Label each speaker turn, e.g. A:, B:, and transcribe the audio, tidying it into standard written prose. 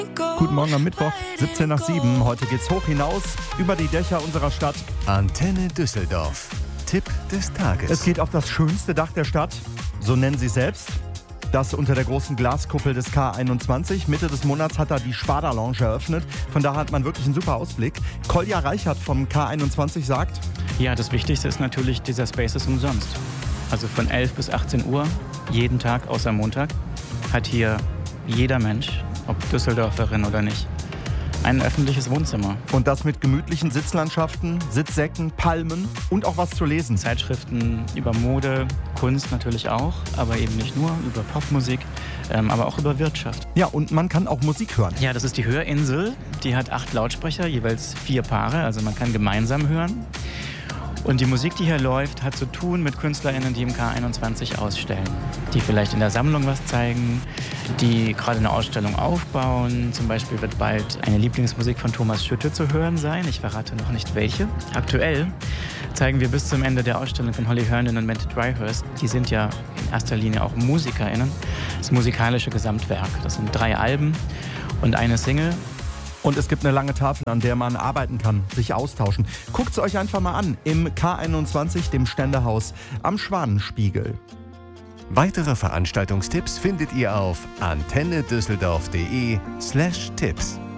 A: Guten Morgen am Mittwoch, 17 nach 7. Heute geht's hoch hinaus über die Dächer unserer Stadt.
B: Antenne Düsseldorf. Tipp des Tages.
A: Es geht auf das schönste Dach der Stadt, so nennen sie selbst. Das unter der großen Glaskuppel des K21. Mitte des Monats hat da die Spada Lounge eröffnet. Von da hat man wirklich einen super Ausblick. Kolja Reichert vom K21 sagt:
C: Ja, das Wichtigste ist natürlich, dieser Space ist umsonst. Also von 11 bis 18 Uhr, jeden Tag außer Montag, hat hier jeder Mensch, ob Düsseldorferin oder nicht, ein öffentliches Wohnzimmer.
A: Und das mit gemütlichen Sitzlandschaften, Sitzsäcken, Palmen und auch was zu lesen.
C: Zeitschriften über Mode, Kunst natürlich auch, aber eben nicht nur, über Popmusik, aber auch über Wirtschaft.
A: Ja, und man kann auch Musik hören.
C: Ja, das ist die Hörinsel, die hat 8 Lautsprecher, jeweils 4 Paare, also man kann gemeinsam hören. Und die Musik, die hier läuft, hat zu tun mit KünstlerInnen, die im K21 ausstellen. Die vielleicht in der Sammlung was zeigen, die gerade eine Ausstellung aufbauen. Zum Beispiel wird bald eine Lieblingsmusik von Thomas Schütte zu hören sein. Ich verrate noch nicht welche. Aktuell zeigen wir bis zum Ende der Ausstellung von Holly Herndon und Mette Dryhurst. Die sind ja in erster Linie auch MusikerInnen. Das musikalische Gesamtwerk. Das sind 3 Alben und eine Single.
A: Und es gibt eine lange Tafel, an der man arbeiten kann, sich austauschen. Guckt es euch einfach mal an, im K21, dem Ständehaus am Schwanenspiegel.
B: Weitere Veranstaltungstipps findet ihr auf antennedüsseldorf.de/Tipps.